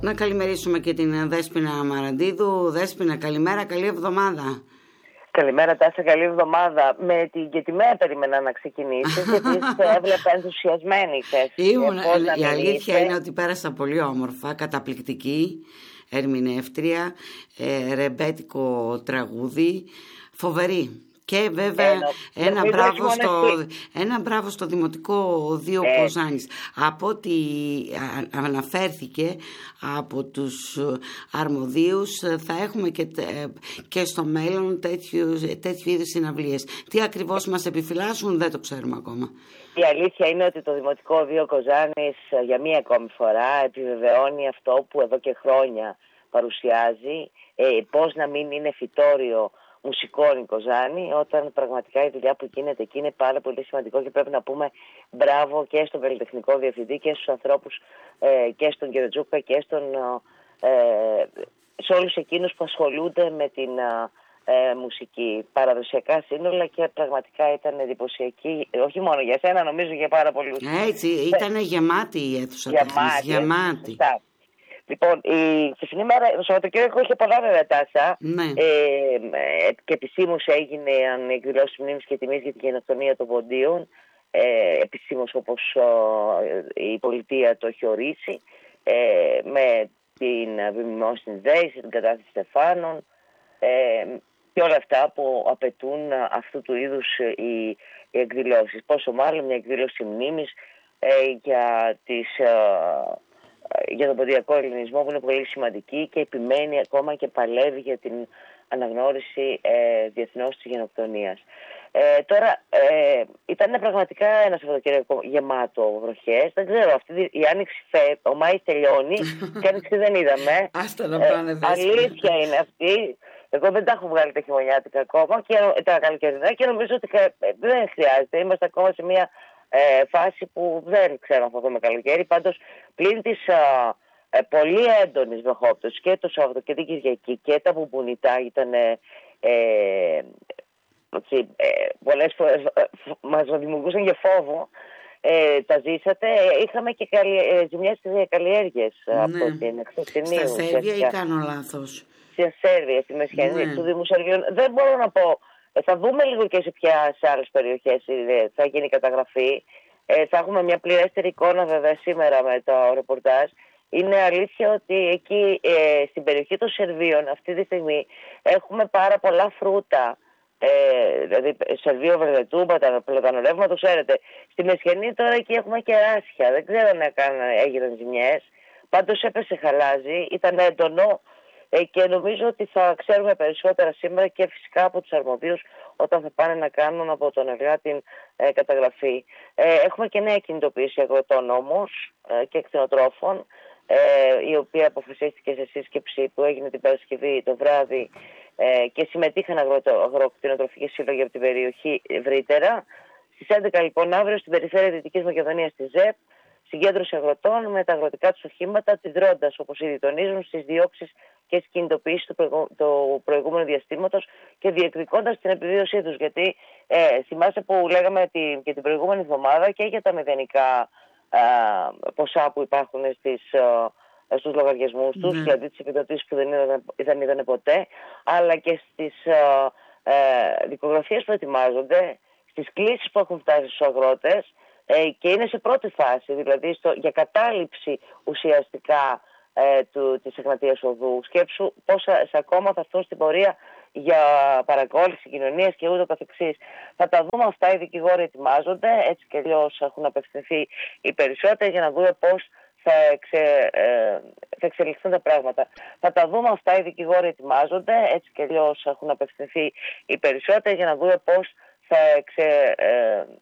Να καλημερίσουμε και την Δέσποινα Μαραντίδου. Δέσποινα, καλημέρα, καλή εβδομάδα. Καλημέρα Τάσσα, καλή εβδομάδα. Με την Κετιμέα περίμενα να ξεκινήσεις, γιατί έβλεπα ενθουσιασμένη χθες. Η αλήθεια είναι ότι πέρασα πολύ όμορφα, καταπληκτική ερμηνεύτρια, ρεμπέτικο τραγούδι, φοβερή. Και βέβαια ένα μπράβο στο Δημοτικό Δίο Κοζάνης. Από ό,τι αναφέρθηκε από τους αρμοδίους, θα έχουμε και στο μέλλον τέτοιου είδους συναυλίες. Τι ακριβώς μας επιφυλάσσουν δεν το ξέρουμε ακόμα. Η αλήθεια είναι ότι το Δημοτικό Δίο Κοζάνης για μία ακόμη φορά επιβεβαιώνει αυτό που εδώ και χρόνια παρουσιάζει, πώς να μην είναι φυτόριο μουσικών η Κοζάνη, όταν πραγματικά η δουλειά που γίνεται εκεί είναι πάρα πολύ σημαντικό και πρέπει να πούμε μπράβο και στον καλλιτεχνικό διευθυντή και στους ανθρώπους και στον κύριο Τζούκα και σε όλους εκείνους που ασχολούνται με την μουσική, παραδοσιακά σύνολα, και πραγματικά ήταν εντυπωσιακή, όχι μόνο για σένα, νομίζω για πάρα πολλούς. Έτσι, ήταν γεμάτη η αίθουσα. Γεμάτη. Λοιπόν, η χθεσινή μέρα, το Σαββατοκύριακο είχε πολλά βέβαια Τάσσα. Ναι. Και επισήμως έγιναν εκδηλώσεις μνήμης και τιμής για την γενοκτονία των Ποντίων. Επισήμως όπως η πολιτεία το έχει ορίσει. Με την βημιμόσυνη δέηση, την κατάθεση στεφάνων και όλα αυτά που απαιτούν αυτού του είδους οι εκδηλώσεις. Πόσο μάλλον μια εκδήλωση μνήμης για τον ποντιακό ελληνισμό, που είναι πολύ σημαντική και επιμένει ακόμα και παλεύει για την αναγνώριση διεθνώς της γενοκτονίας. Τώρα ήταν πραγματικά ένα Σαββατοκύριακο γεμάτο βροχές. Δεν ξέρω, η άνοιξη ο Μάης τελειώνει και άνοιξη δεν είδαμε. Άστα να πάνε αλήθεια είναι αυτή. Εγώ δεν τα έχω βγάλει τα χειμωνιάτικα ακόμα και τα καλοκαιρινά και νομίζω ότι δεν χρειάζεται. Είμαστε ακόμα σε μια φάση που δεν ξέρω αν θα δούμε καλοκαίρι. Πάντως πλην της πολύ έντονης βροχόπτωσης και το Σάββατο και την Κυριακή και τα μπουμπουνιτά ήταν πολλές φορές μας δημιουργούσαν και φόβο. Τα ζήσατε. Είχαμε και ζημιές στις καλλιέργειες από την χθεσινή. Στα Σέρβια ή κάνω λάθος? Στη Σέρβια, στη Μεσχενή, του Δήμου Σερβιών. Δεν μπορώ να πω. Θα δούμε λίγο και σε άλλες περιοχές θα γίνει καταγραφή. Θα έχουμε μια πληρέστερη εικόνα βέβαια σήμερα με το ρεπορτάζ. Είναι αλήθεια ότι εκεί στην περιοχή των Σερβίων αυτή τη στιγμή έχουμε πάρα πολλά φρούτα. Δηλαδή Σερβίο Βερδετούμπα, τα πλατανορεύματα, το ξέρετε. Στη Μεσχενή τώρα εκεί έχουμε κεράσια. Δεν ξέρω αν έγιναν ζημιές. Πάντως έπεσε χαλάζι, ήταν έντονο. Και νομίζω ότι θα ξέρουμε περισσότερα σήμερα και φυσικά από τους αρμοδίους όταν θα πάνε να κάνουν από τον ΕΡΓΑ την καταγραφή. Έχουμε και νέα κινητοποίηση αγροτών όμως και κτηνοτρόφων, η οποία αποφασίστηκε σε σύσκεψη που έγινε την Παρασκευή το βράδυ και συμμετείχαν αγροκτηνοτροφικές σύλλογοι από την περιοχή ευρύτερα. Στις 11 λοιπόν αύριο στην περιφέρεια Δυτικής Μακεδονίας στη ΖΕΠ, συγκέντρωση αγροτών με τα αγροτικά τους οχήματα, αντιδρώντας, όπως ήδη τονίζουν, στις διώξεις και στις κινητοποιήσεις του προηγούμενου διαστήματος και διεκδικώντας την επιβίωσή τους. Γιατί θυμάσαι που λέγαμε και την προηγούμενη εβδομάδα και για τα μηδενικά ποσά που υπάρχουν στους λογαριασμούς τους, δηλαδή τις επιδοτήσεις που δεν είδανε ποτέ, αλλά και στις δικογραφίες που ετοιμάζονται, στις κλήσεις που έχουν φτάσει στους αγρότες, και είναι σε πρώτη φάση, δηλαδή για κατάληψη ουσιαστικά της Εγνατίας Οδού. Σκέψου πόσα ακόμα θα έρθουν στην πορεία για παρακόλληση κοινωνίας και ούτω καθεξής. Θα τα δούμε αυτά, οι δικηγόροι ετοιμάζονται, έτσι και αλλιώς έχουν απευθυνθεί οι περισσότεροι για να δούμε πώς θα εξελιχθούν τα πράγματα. Θα τα δούμε αυτά, οι δικηγόροι ετοιμάζονται, έτσι και αλλιώς έχουν απευθυνθεί οι περισσότεροι για να δούμε πώς θα